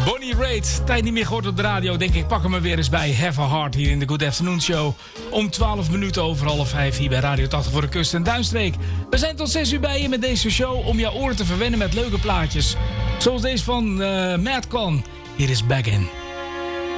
Bonnie Raitt, tijd niet meer gehoord op de radio. Denk ik, pak hem er weer eens bij. Have a Heart hier in de Good Afternoon Show. Om 12 minuten over 4:30 hier bij Radio 80 voor de Kust en Duinstreek. We zijn tot 6 uur bij je met deze show om jouw oren te verwennen met leuke plaatjes. Zoals deze van Madcon. Hier is Back In.